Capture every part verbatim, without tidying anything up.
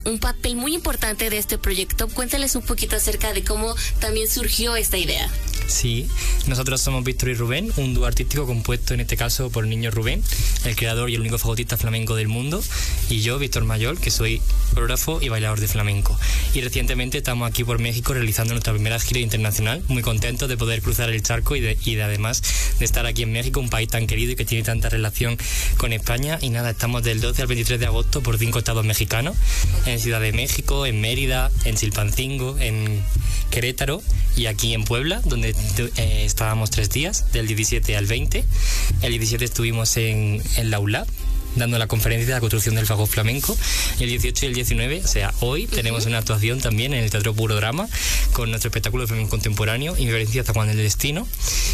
un papel muy importante de este proyecto. Cuéntales un poquito acerca de cómo también surgió esta idea. Sí, nosotros somos Víctor y Rubén, un dúo artístico compuesto en este caso por el niño Rubén, el creador y el único fagotista flamenco del mundo, y yo, Víctor Mayol, que soy coreógrafo y bailador de flamenco. Y recientemente estamos aquí por México realizando nuestra primera gira internacional, muy contentos de poder cruzar el charco y de, y de además de estar aquí en México, un país tan querido y que tiene tanta relación con España. Y nada, estamos del doce al veintitrés de agosto por cinco estados mexicanos, en Ciudad de México, en Mérida, en Chilpancingo, en Querétaro y aquí en Puebla, donde eh, estábamos tres días, del diecisiete al veinte. El diecisiete estuvimos en, en la U L A B, dando la conferencia de la construcción del fagot flamenco. El dieciocho y el diecinueve, o sea, hoy, uh-huh. tenemos una actuación también en el Teatro Puro Drama con nuestro espectáculo de flamenco contemporáneo, Inviverencia hasta cuando el destino.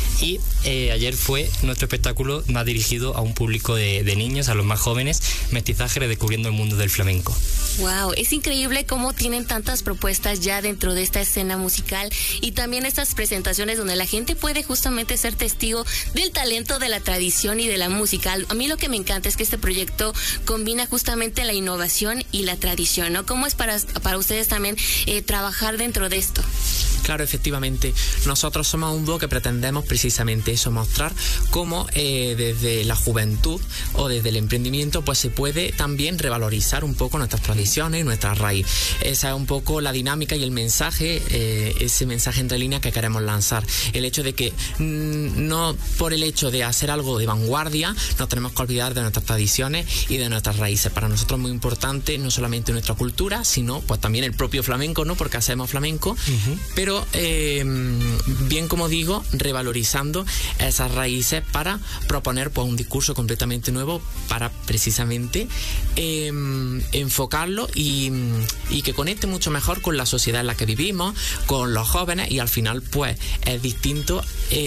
Y eh, ayer fue nuestro espectáculo más dirigido a un público de, de niños, a los más jóvenes, Mestizaje redescubriendo el mundo del flamenco. Wow, es increíble cómo tienen tantas propuestas ya dentro de esta escena musical y también estas presentaciones donde la gente puede justamente ser testigo del talento, de la tradición y de la música. A mí lo que me encanta es que este proyecto combina justamente la innovación y la tradición, ¿no? ¿Cómo es para, para ustedes también eh, trabajar dentro de esto? Claro, efectivamente, nosotros somos un dúo que pretendemos precisamente eso, mostrar cómo eh, desde la juventud o desde el emprendimiento pues se puede también revalorizar un poco nuestras tradiciones y nuestra raíz. Esa es un poco la dinámica y el mensaje, eh, ese mensaje entre líneas que queremos lanzar. El hecho de que mmm, no por el hecho de hacer algo de vanguardia nos tenemos que olvidar de nuestras tradiciones y de nuestras raíces. Para nosotros es muy importante no solamente nuestra cultura, sino pues también el propio flamenco, ¿no? Porque hacemos flamenco, uh-huh. pero Eh, bien como digo, revalorizando esas raíces para proponer pues un discurso completamente nuevo para precisamente eh, enfocarlo y, y que conecte mucho mejor con la sociedad en la que vivimos, con los jóvenes, y al final pues es distinto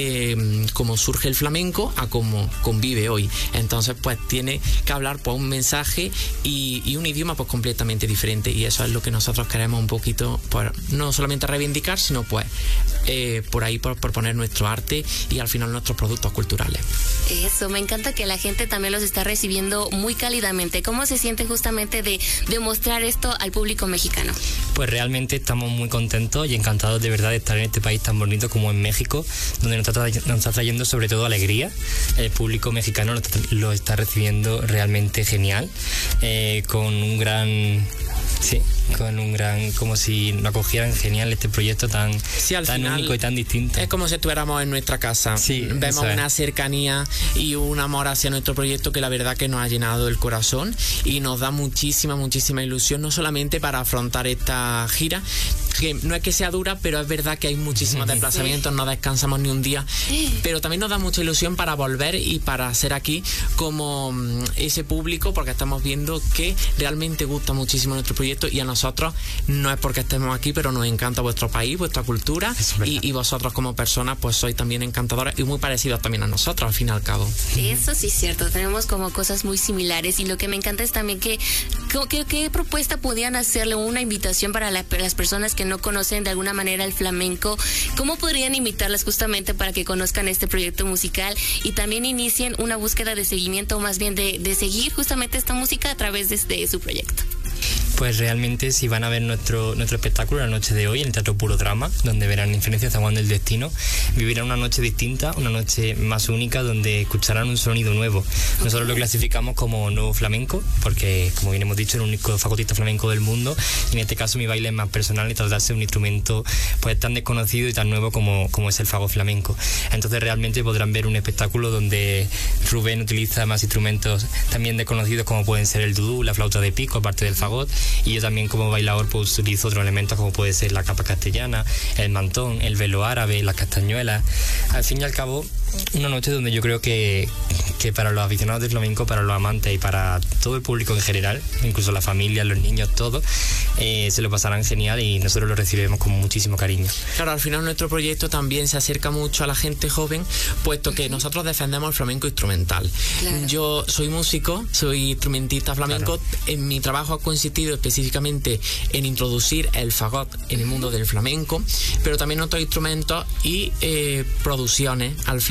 eh, cómo surge el flamenco a cómo convive hoy. Entonces pues tiene que hablar pues un mensaje y, y un idioma pues completamente diferente, y eso es lo que nosotros queremos un poquito pues, no solamente reivindicar, sino pues eh, por ahí por, por poner nuestro arte y al final nuestros productos culturales. Eso, me encanta que la gente también los está recibiendo muy cálidamente. ¿Cómo se siente justamente de, de mostrar esto al público mexicano? Pues realmente estamos muy contentos y encantados de verdad de estar en este país tan bonito como en México, donde nos está, nos está trayendo sobre todo alegría. El público mexicano lo está, lo está recibiendo realmente genial, eh, con un gran... Sí, con un gran, como si nos acogieran genial este proyecto tan, sí, tan final, único y tan distinto. Es como si estuviéramos en nuestra casa. Sí, vemos una es. cercanía y un amor hacia nuestro proyecto que la verdad que nos ha llenado el corazón y nos da muchísima, muchísima ilusión, no solamente para afrontar esta gira, que no es que sea dura, pero es verdad que hay muchísimos desplazamientos, no descansamos ni un día, pero también nos da mucha ilusión para volver y para ser aquí como ese público, porque estamos viendo que realmente gusta muchísimo nuestro proyecto, y a nosotros no es porque estemos aquí, pero nos encanta vuestro país, vuestra cultura, y, y vosotros como personas pues sois también encantadores y muy parecidos también a nosotros al fin y al cabo. Eso sí es cierto, tenemos como cosas muy similares, y lo que me encanta es también que ¿qué, qué propuesta podían hacerle, una invitación para la, las personas que no conocen de alguna manera el flamenco? ¿Cómo podrían invitarlas justamente para que conozcan este proyecto musical y también inicien una búsqueda de seguimiento, o más bien de, de seguir justamente esta música a través de, de su proyecto? Pues realmente si van a ver nuestro nuestro espectáculo la noche de hoy en el Teatro Puro Drama, donde verán Inferencia hasta cuando el destino, vivirán una noche distinta, una noche más única, donde escucharán un sonido nuevo. Nosotros lo clasificamos como nuevo flamenco, porque como bien hemos dicho, es el único fagotista flamenco del mundo, y en este caso mi baile es más personal y tratarse de un instrumento pues tan desconocido y tan nuevo como, como es el fagot flamenco. Entonces realmente podrán ver un espectáculo donde Rubén utiliza más instrumentos también desconocidos, como pueden ser el dudú, la flauta de pico, aparte del fagot, y yo también como bailador pues utilizo otros elementos como puede ser la capa castellana, el mantón, el velo árabe, las castañuelas. Al fin y al cabo, una noche donde yo creo que, que para los aficionados del flamenco, para los amantes y para todo el público en general, incluso la familia, los niños, todos, eh, se lo pasarán genial y nosotros lo recibiremos con muchísimo cariño. Claro, al final nuestro proyecto también se acerca mucho a la gente joven, puesto que nosotros defendemos el flamenco instrumental. Claro. Yo soy músico, soy instrumentista flamenco, claro. En mi trabajo ha consistido específicamente en introducir el fagot en el mundo del flamenco, pero también otros instrumentos y eh, producciones al final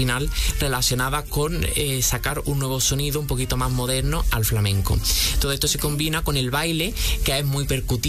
final relacionada con eh, sacar un nuevo sonido un poquito más moderno al flamenco. Todo esto se combina con el baile, que es muy percutivo